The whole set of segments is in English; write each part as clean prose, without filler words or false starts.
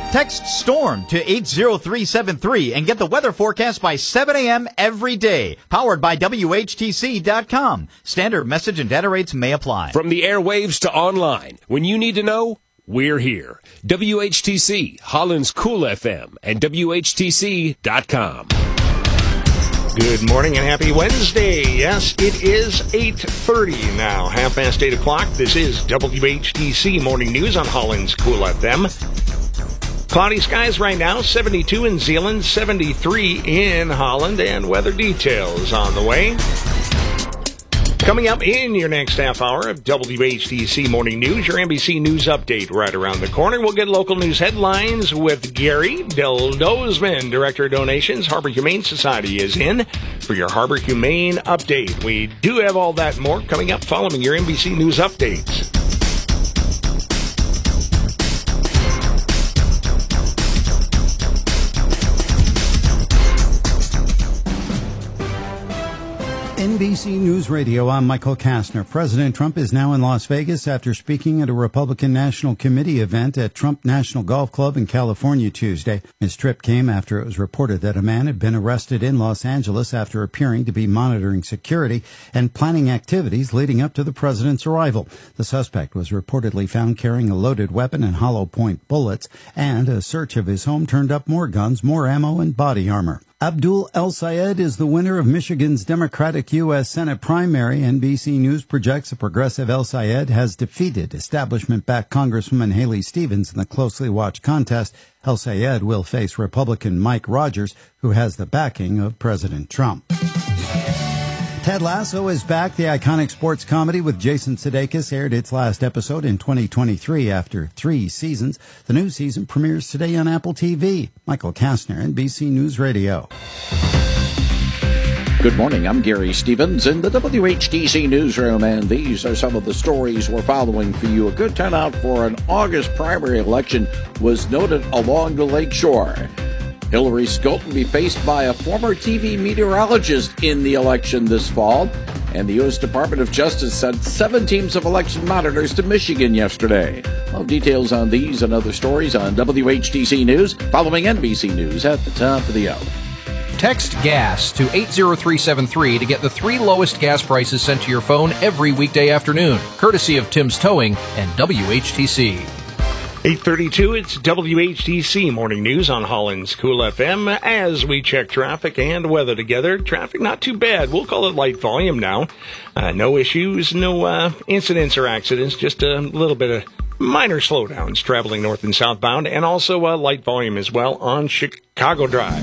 Text STORM to 80373 and get the weather forecast by 7 a.m. every day. Powered by WHTC.com. Standard message and data rates may apply. From the airwaves to online, when you need to know, we're here. WHTC, Holland's Cool FM, and WHTC.com. Good morning and happy Wednesday. Yes, it is 8:30 now, 8:30. This is WHTC Morning News on Holland's Cool FM. Cloudy skies right now, 72 in Zeeland, 73 in Holland, and weather details on the way. Coming up in your next half hour of WHTC Morning News, your NBC News update right around the corner. We'll get local news headlines with Gary Del Dozman, Director of Donations. Harbor Humane Society is in for your Harbor Humane update. We do have all that and more coming up following your NBC News updates. NBC News Radio, I'm Michael Kastner. President Trump is now in Las Vegas after speaking at a Republican National Committee event at Trump National Golf Club in California Tuesday. His trip came after it was reported that a man had been arrested in Los Angeles after appearing to be monitoring security and planning activities leading up to the president's arrival. The suspect was reportedly found carrying a loaded weapon and hollow point bullets, and a search of his home turned up more guns, more ammo, and body armor. Abdul El-Sayed is the winner of Michigan's Democratic U.S. Senate primary. NBC News projects the progressive El-Sayed has defeated establishment-backed Congresswoman Haley Stevens in the closely watched contest. El-Sayed will face Republican Mike Rogers, who has the backing of President Trump. Ted Lasso is back. The iconic sports comedy with Jason Sudeikis aired its last episode in 2023 after 3 seasons. The new season premieres today on Apple TV. Michael Kastner, NBC News Radio. Good morning, I'm Gary Stevens in the WHTC Newsroom, and these are some of the stories we're following for you. A good turnout for an August primary election was noted along the Lake Shore. Hillary Scott will be faced by a former TV meteorologist in the election this fall, and the U.S. Department of Justice sent 7 teams of election monitors to Michigan yesterday. All details on these and other stories on WHTC News, following NBC News at the top of the hour. Text GAS to 80373 to get the 3 lowest gas prices sent to your phone every weekday afternoon, courtesy of Tim's Towing and WHTC. 8:32, it's WHTC Morning News on Holland's Cool FM. As we check traffic and weather together, traffic not too bad. We'll call it light volume now. No issues, no incidents or accidents, just a little bit of minor slowdowns traveling north and southbound, and also light volume as well on Chicago Drive.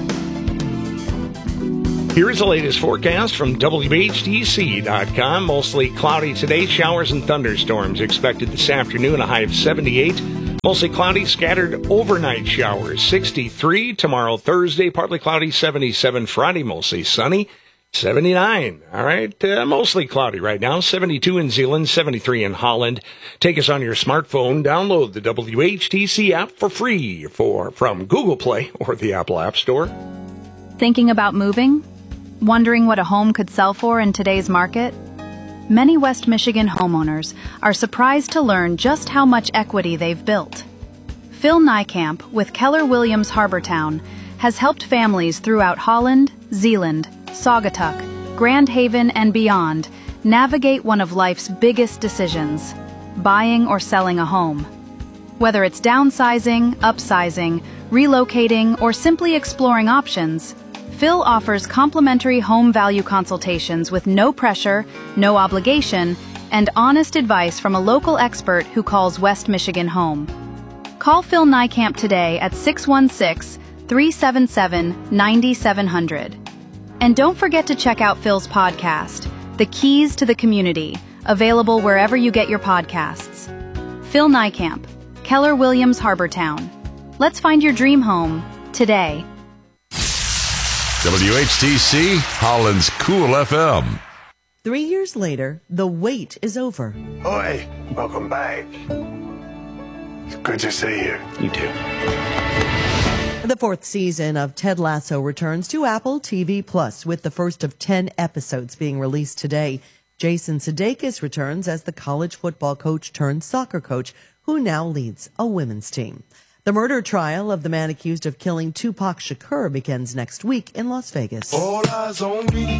Here is the latest forecast from WHTC.com. Mostly cloudy today, showers and thunderstorms expected this afternoon, a high of 78. Mostly cloudy, scattered overnight showers, 63. Tomorrow, Thursday, partly cloudy, 77. Friday, mostly sunny, 79. All right, mostly cloudy right now, 72 in Zeeland, 73 in Holland. Take us on your smartphone. Download the WHTC app for free from Google Play or the Apple App Store. Thinking about moving? Wondering what a home could sell for in today's market? Many West Michigan homeowners are surprised to learn just how much equity they've built. Phil Nijkamp with Keller Williams Harbortown has helped families throughout Holland, Zeeland, Saugatuck, Grand Haven, and beyond navigate one of life's biggest decisions, buying or selling a home. Whether it's downsizing, upsizing, relocating, or simply exploring options, Phil offers complimentary home value consultations with no pressure, no obligation, and honest advice from a local expert who calls West Michigan home. Call Phil Nijkamp today at 616-377-9700. And don't forget to check out Phil's podcast, The Keys to the Community, available wherever you get your podcasts. Phil Nijkamp, Keller Williams Harbortown. Let's find your dream home today. WHTC, Holland's Cool FM. 3 years later, the wait is over. Oi, welcome back. It's good to see you. You too. The 4th season of Ted Lasso returns to Apple TV Plus, with the first of 10 episodes being released today. Jason Sudeikis returns as the college football coach turned soccer coach, who now leads a women's team. The murder trial of the man accused of killing Tupac Shakur begins next week in Las Vegas. All eyes on me.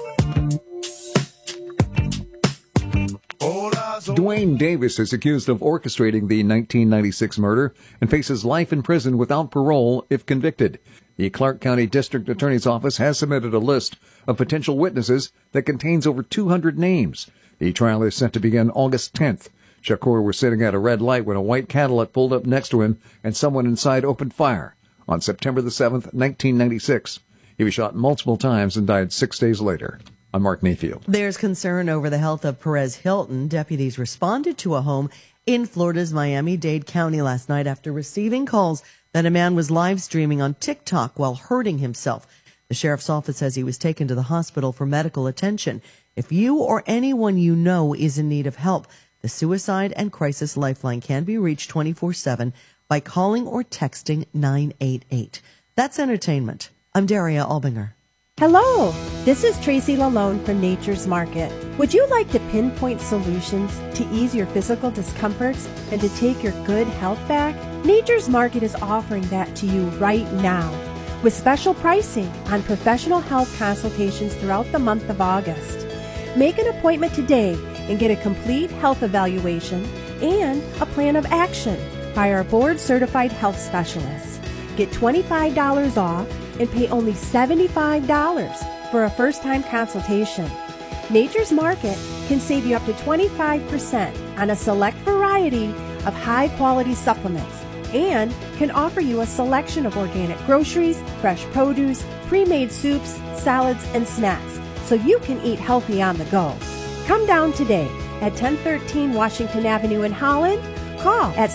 Dwayne Davis is accused of orchestrating the 1996 murder and faces life in prison without parole if convicted. The Clark County District Attorney's Office has submitted a list of potential witnesses that contains over 200 names. The trial is set to begin August 10th. Shakur was sitting at a red light when a white Cadillac pulled up next to him and someone inside opened fire. On September the 7th, 1996, he was shot multiple times and died 6 days later. I'm Mark Mayfield. There's concern over the health of Perez Hilton. Deputies responded to a home in Florida's Miami-Dade County last night after receiving calls that a man was live streaming on TikTok while hurting himself. The sheriff's office says he was taken to the hospital for medical attention. If you or anyone you know is in need of help, the Suicide and Crisis Lifeline can be reached 24/7 by calling or texting 988. That's entertainment. I'm Daria Albinger. Hello, this is Tracy Lalone from Nature's Market. Would you like to pinpoint solutions to ease your physical discomforts and to take your good health back? Nature's Market is offering that to you right now with special pricing on professional health consultations throughout the month of August. Make an appointment today and get a complete health evaluation and a plan of action by our board-certified health specialists. Get $25 off and pay only $75 for a first-time consultation. Nature's Market can save you up to 25% on a select variety of high-quality supplements and can offer you a selection of organic groceries, fresh produce, pre-made soups, salads, and snacks so you can eat healthy on the go. Come down today at 1013 Washington Avenue in Holland. Call at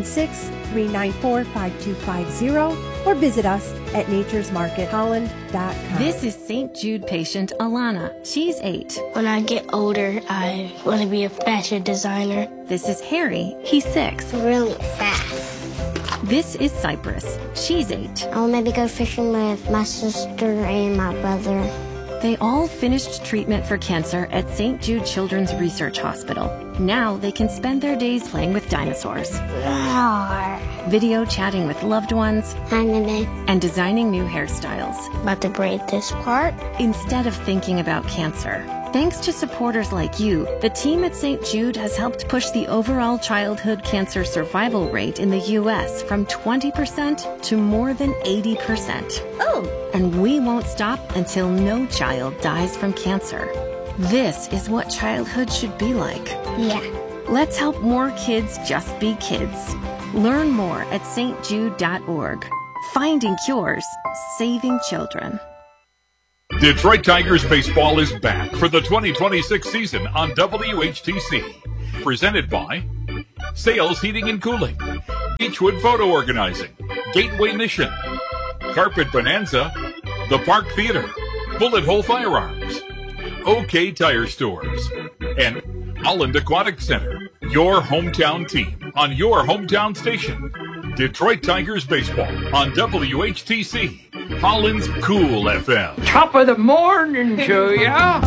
616-394-5250 or visit us at naturesmarketholland.com. This is St. Jude patient Alana. She's 8. When I get older, I want to be a fashion designer. This is Harry. He's 6. Really fast. This is Cypress. She's 8. I'll maybe go fishing with my sister and my brother. They all finished treatment for cancer at St. Jude Children's Research Hospital. Now they can spend their days playing with dinosaurs, video chatting with loved ones, and designing new hairstyles. About to braid this part. Instead of thinking about cancer. Thanks to supporters like you, the team at St. Jude has helped push the overall childhood cancer survival rate in the U.S. from 20% to more than 80%. Oh! And we won't stop until no child dies from cancer. This is what childhood should be like. Yeah. Let's help more kids just be kids. Learn more at stjude.org. Finding cures, saving children. Detroit Tigers baseball is back for the 2026 season on WHTC. Presented by Sales Heating and Cooling, Beechwood Photo Organizing, Gateway Mission, Carpet Bonanza, The Park Theater, Bullet Hole Firearms, OK Tire Stores, and Holland Aquatic Center. Your hometown team on your hometown station. Detroit Tigers baseball on WHTC. Holland's Cool FM. Top of the morning to ya.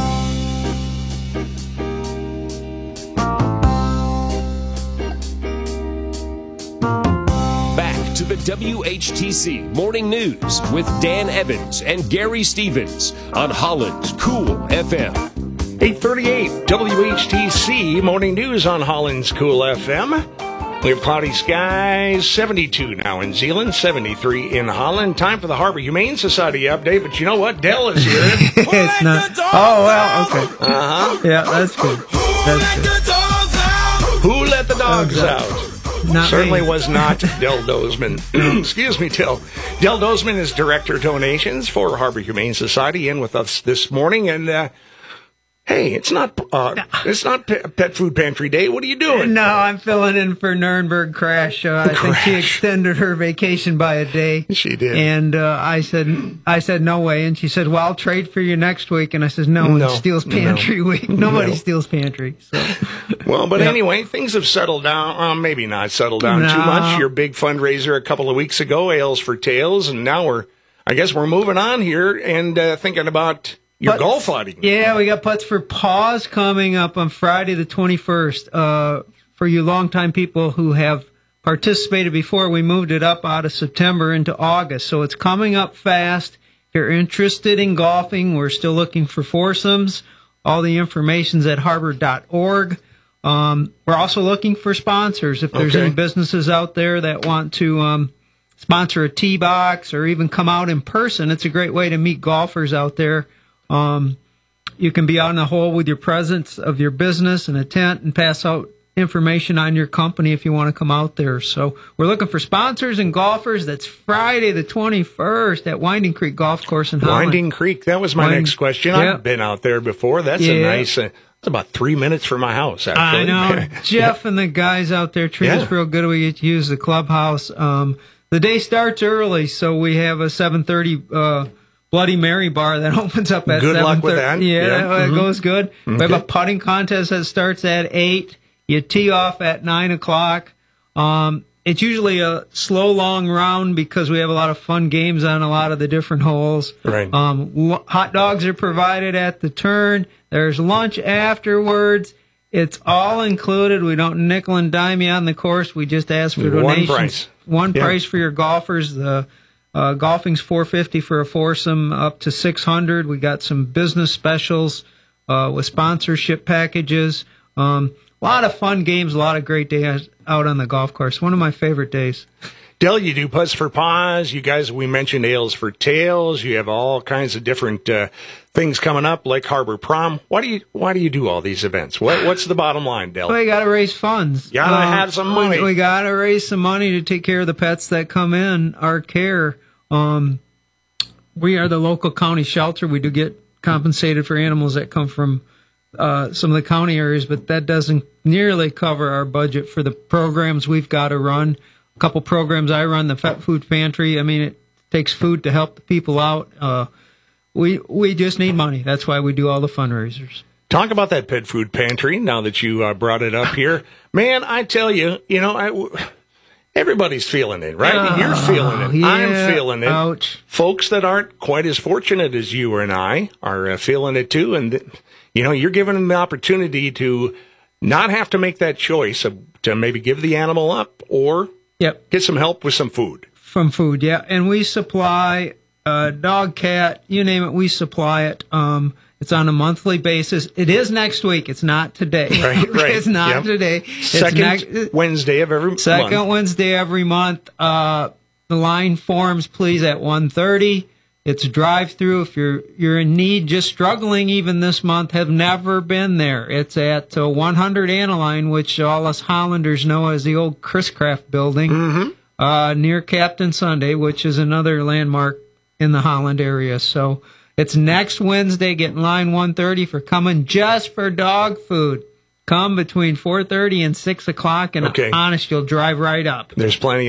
Back to the WHTC Morning News with Dan Evans and Gary Stevens on Holland's Cool FM. 8:38 WHTC Morning News on Holland's Cool FM. We have cloudy skies, 72 now in Zeeland, 73 in Holland. Time for the Harbor Humane Society update, but you know what? Dell is here. It's not. Oh, well, okay. Uh-huh. Yeah, that's good. That's good. Who let the dogs out? Not Certainly me. was not Del Dozman. Excuse me, Del. Del Dozman is Director of Donations for Harbor Humane Society, in with us this morning, and hey, it's not Pet Food Pantry Day. What are you doing? No, I'm filling in for Nuremberg Crash. I think she extended her vacation by a day. She did. And I said no way. And she said, well, I'll trade for you next week. And I said, no one steals Pantry Week. Nobody steals Pantry. So. Well, but anyway, things have settled down. Maybe not settled down too much. Your big fundraiser a couple of weeks ago, Ales for Tails. And now I guess we're moving on here and thinking about your golf outing. Yeah, we got Putts for Paws coming up on Friday the 21st. For you longtime people who have participated before. We moved it up out of September into August, so it's coming up fast. If you're interested in golfing, we're still looking for foursomes. All the information's at harbor.org. We're also looking for sponsors. If there's any businesses out there that want to sponsor a tee box or even come out in person, it's a great way to meet golfers out there. You can be out in the hole with your presence of your business and a tent and pass out information on your company if you want to come out there. So we're looking for sponsors and golfers. That's Friday the 21st at Winding Creek Golf Course in Holland. Winding Creek, that was my next question. I've been out there before. That's a nice... it's about 3 minutes from my house, actually. I know. Jeff and the guys out there treat us real good. We get to use the clubhouse. The day starts early, so we have a 7:30 Bloody Mary bar that opens up at 7:30. Good luck with that. Yeah, it goes good. We have a putting contest that starts at 8. You tee off at 9 o'clock. It's usually a slow, long round because we have a lot of fun games on a lot of the different holes. Right. Hot dogs are provided at the turn. There's lunch afterwards. It's all included. We don't nickel and dime you on the course. We just ask for donations. One price for your golfers. The golfing's $450 for a foursome, up to $600. We got some business specials with sponsorship packages. A lot of fun games, a lot of great days out on the golf course. One of my favorite days. Del, you do Putts for Paws. You guys, we mentioned Ales for Tails. You have all kinds of different things coming up, like Harbor Prom. Why do you do all these events? What's the bottom line, Del? Well, you got to raise funds. Gotta have some money. We got to raise some money to take care of the pets that come in our care. We are the local county shelter. We do get compensated for animals that come from some of the county areas, but that doesn't nearly cover our budget for the programs we've got to run. A couple programs I run, the Pet Food Pantry. I mean, it takes food to help the people out. We just need money. That's why we do all the fundraisers. Talk about that Pet Food Pantry now that you brought it up here. Man, I tell you, everybody's feeling it, right? You're feeling it. Yeah, I'm feeling it. Ouch. Folks that aren't quite as fortunate as you and I are feeling it too. And, you're giving them the opportunity to not have to make that choice to maybe give the animal up or get some help with some food. From food, yeah. And we supply dog, cat, you name it, we supply it. It's on a monthly basis. It is next week. It's not today. Right. It's not today. Second Wednesday of every month. Second Wednesday every month. The line forms, please, at 1:30. It's a drive-through. If you're in need, just struggling even this month, have never been there. It's at 100 Aniline, which all us Hollanders know as the old Chris Craft building, near Captain Sunday, which is another landmark in the Holland area. So it's next Wednesday. Get in line 1:30 for coming just for dog food. Come between 4:30 and 6 o'clock, and honest, you'll drive right up. There's plenty